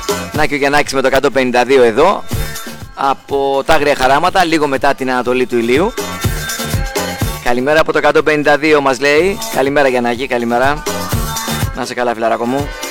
Να και ο Γιαννάκης με το 152 εδώ, από τα Άγρια Χαράματα, λίγο μετά την Ανατολή του Ηλίου. Καλημέρα από το 152 μας λέει. Καλημέρα Γιαννάκη, καλημέρα. Να είσαι καλά φιλαράκο μου.